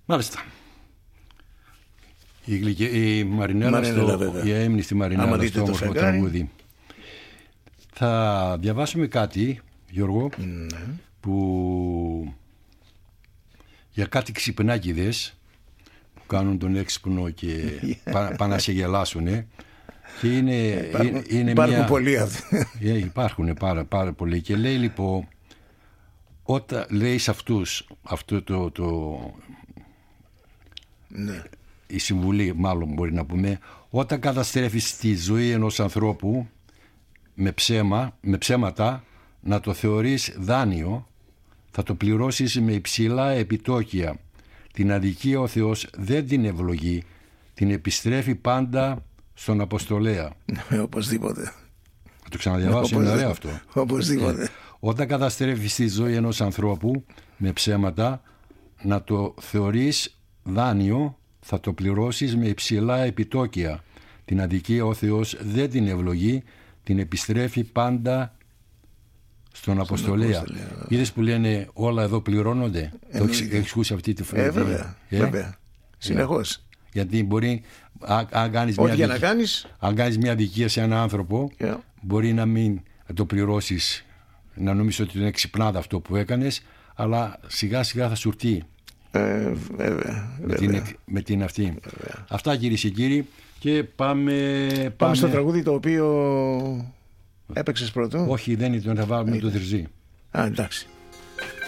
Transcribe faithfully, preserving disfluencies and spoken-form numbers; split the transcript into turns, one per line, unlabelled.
Μάλιστα. Η, γλυκε... η Μαρινέλα,
Μαρινέλα
στο... η έμεινη στη Μαρινέλα στο όμορφο τραγούδι. Θα διαβάσουμε κάτι, Γιώργο,
ναι.
που για κάτι ξυπνάκιδες που κάνουν τον έξυπνο και πάνε να σε γελάσουνε. Και είναι,
υπάρχουν
είναι
υπάρχουν
μια...
πολλοί αυτοί.
Υπάρχουν πάρα, πάρα πολλοί. Και λέει λοιπόν, όταν λέει σε αυτούς αυτό το, το
ναι.
η συμβουλή μάλλον μπορεί να πούμε, όταν καταστρέφεις τη ζωή ενός ανθρώπου με, ψέμα, με ψέματα, να το θεωρείς δάνειο, θα το πληρώσεις με υψηλά επιτόκια. Την αδικία ο Θεός δεν την ευλογεί, την επιστρέφει πάντα στον Αποστολέα.
Ναι, οπωσδήποτε.
Θα το ξαναδιαβάσω, είναι ωραίο αυτό.
Οπωσδήποτε.
Ε, όταν καταστρέφεις τη ζωή ενός ανθρώπου με ψέματα, να το θεωρείς δάνειο, θα το πληρώσεις με υψηλά επιτόκια. Την αδικία ο Θεός δεν την ευλογεί, την επιστρέφει πάντα στον Αποστολέα. Είδες που λένε όλα εδώ πληρώνονται. Το έχεις ακούσει αυτή τη φράση?
Ε, βέβαια, ε? βέβαια. Συνεχώς.
Γιατί μπορεί, αν κάνεις
Ό,τι
μια,
για
δικ...
να κάνεις...
αν κάνεις μια αδικία σε έναν άνθρωπο, yeah. μπορεί να μην το πληρώσεις, να νομίζεις ότι είναι ξυπνάδα αυτό που έκανες, αλλά σιγά σιγά θα σου έρθει.
Ε, βέβαια,
με,
βέβαια.
την, με την αυτή. Βέβαια. Αυτά, κυρίες και κύριοι, και πάμε, πάμε...
πάμε στο τραγούδι το οποίο έπαιξες πρώτο.
Όχι, δεν είναι, το να βάλουμε το Θηρζή.
Α, εντάξει.